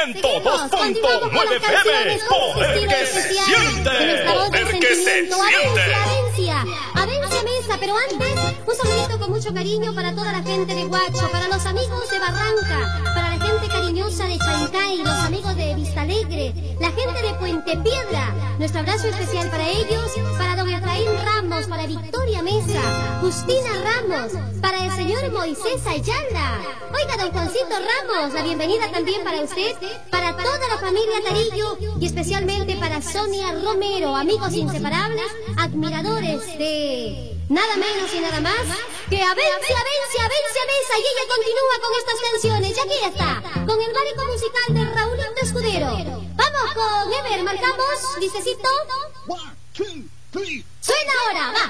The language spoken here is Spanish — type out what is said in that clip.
102.9 FM, poder que se siente, poder que se siente. Avencia Mesa, pero antes, un saludito con mucho cariño para toda la gente de Huacho, para los amigos de Barranca, para la gente cariñosa de Chancay, los amigos de Vista Alegre, la gente de Puente Piedra. Nuestro abrazo especial para ellos, para don Efraín Ramos, para Victoria Mesa, Justina Ramos, para el señor Moisés Ayala. Oiga, don Juancito Ramos, la bienvenida también para usted, para toda la familia Tarillo y especialmente para Sonia Romero, amigos inseparables, admiradores de nada menos y nada más que Avencia Mesa, y ella continúa con estas canciones. Y aquí está, con el marco musical de Raulito Escudero. Vamos con Ever, marcamos, licecito. 1, 2, 3. Suena ahora, va.